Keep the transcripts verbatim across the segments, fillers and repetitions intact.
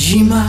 Zima.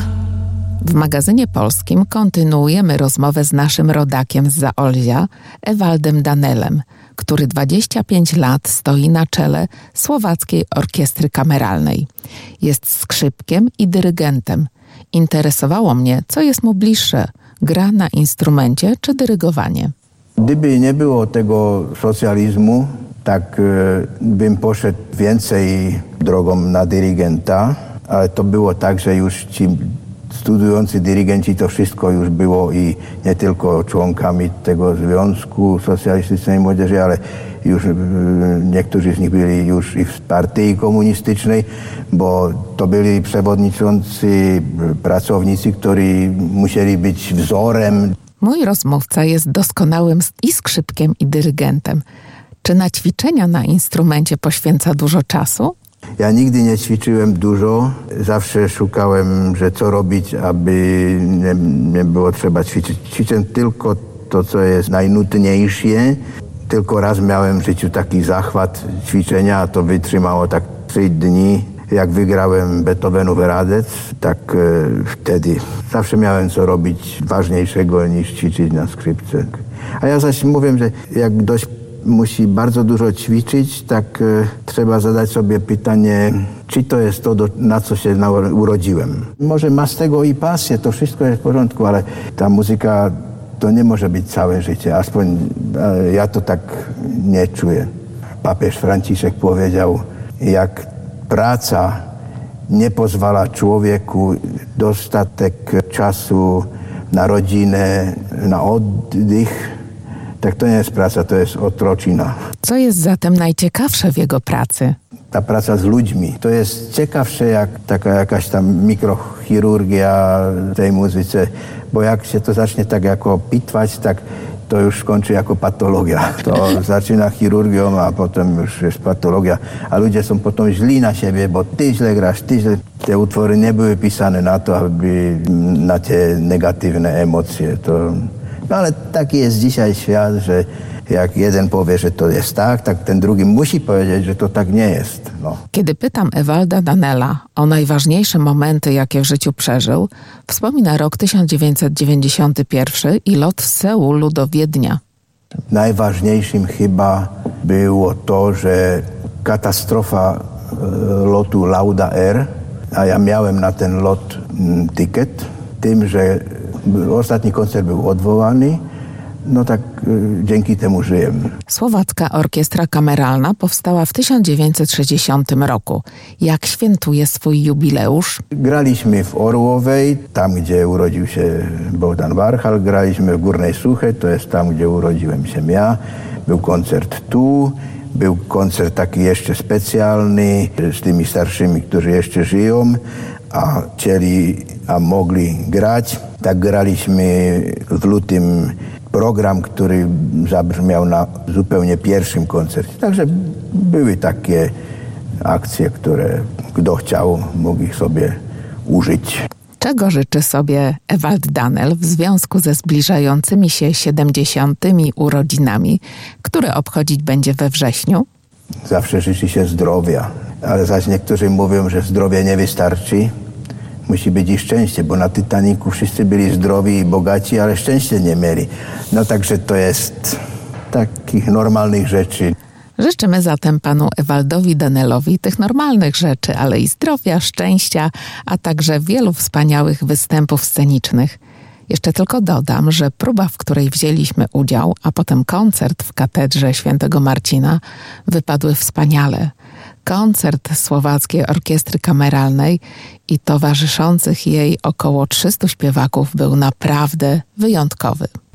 W magazynie polskim kontynuujemy rozmowę z naszym rodakiem z Zaolzia, Ewaldem Danelem, który dwadzieścia pięć lat stoi na czele Słowackiej Orkiestry Kameralnej. Jest skrzypkiem i dyrygentem. Interesowało mnie, co jest mu bliższe, gra na instrumencie czy dyrygowanie. Gdyby nie było tego socjalizmu, tak bym poszedł więcej drogą na dyrygenta, ale to było tak, że już ci studiujący dyrygenci to wszystko już było i nie tylko członkami tego Związku Socjalistycznej Młodzieży, ale już niektórzy z nich byli już i w partii komunistycznej, bo to byli przewodniczący, pracownicy, którzy musieli być wzorem. Mój rozmówca jest doskonałym i skrzypkiem, i dyrygentem. Czy na ćwiczenia na instrumencie poświęca dużo czasu? Ja nigdy nie ćwiczyłem dużo. Zawsze szukałem, że co robić, aby nie, nie było trzeba ćwiczyć. Ćwiczę tylko to, co jest najnudniejsze. Tylko raz miałem w życiu taki zachwat ćwiczenia, a to wytrzymało tak trzy dni. Jak wygrałem Beethovenów Radec, tak e, wtedy zawsze miałem co robić ważniejszego niż ćwiczyć na skrzypce. A ja zaś mówię, że jak dość musi bardzo dużo ćwiczyć, tak e, trzeba zadać sobie pytanie, czy to jest to, do, na co się na, urodziłem. Może ma z tego i pasję, to wszystko jest w porządku, ale ta muzyka to nie może być całe życie. Aspoň e, ja to tak nie czuję. Papież Franciszek powiedział, jak praca nie pozwala człowieku dostatek czasu na rodzinę, na oddech, tak to nie jest praca, to jest otrocina. Co jest zatem najciekawsze w jego pracy? Ta praca z ludźmi. To jest ciekawsze jak taka jakaś tam mikrochirurgia w tej muzyce, bo jak się to zacznie tak jako pitwać, tak to już skończy jako patologia. To zaczyna chirurgią, a potem już jest patologia, a ludzie są potem źli na siebie, bo ty źle grasz, ty źle. Te utwory nie były pisane na to, aby na te negatywne emocje. To... No ale taki jest dzisiaj świat, że jak jeden powie, że to jest tak, tak ten drugi musi powiedzieć, że to tak nie jest. No. Kiedy pytam Ewalda Danela o najważniejsze momenty, jakie w życiu przeżył, wspomina rok tysiąc dziewięćset dziewięćdziesiąty pierwszy i lot z Seulu do Wiednia. Najważniejszym chyba było to, że katastrofa lotu Lauda Air, a ja miałem na ten lot ticket, tym, że ostatni koncert był odwołany, no tak y, dzięki temu żyję. Słowacka Orkiestra Kameralna powstała w tysiąc dziewięćset sześćdziesiątym roku. Jak świętuje swój jubileusz? Graliśmy w Orłowej, tam gdzie urodził się Bogdan Warchal. Graliśmy w Górnej Suchej, to jest tam, gdzie urodziłem się ja. Był koncert tu, był koncert taki jeszcze specjalny z tymi starszymi, którzy jeszcze żyją, a chcieli, a mogli grać. Tak graliśmy w lutym program, który zabrzmiał na zupełnie pierwszym koncercie. Także były takie akcje, które kto chciał, mógł ich sobie użyć. Czego życzy sobie Ewald Danel w związku ze zbliżającymi się siedemdziesiątymi urodzinami, które obchodzić będzie we wrześniu? Zawsze życzy się zdrowia, ale zaś niektórzy mówią, że zdrowie nie wystarczy. Musi być i szczęście, bo na Titanicu wszyscy byli zdrowi i bogaci, ale szczęście nie mieli. No także to jest takich normalnych rzeczy. Życzymy zatem panu Ewaldowi Danelowi tych normalnych rzeczy, ale i zdrowia, szczęścia, a także wielu wspaniałych występów scenicznych. Jeszcze tylko dodam, że próba, w której wzięliśmy udział, a potem koncert w katedrze Świętego Marcina wypadły wspaniale. Koncert Słowackiej Orkiestry Kameralnej i towarzyszących jej około trzystu śpiewaków był naprawdę wyjątkowy.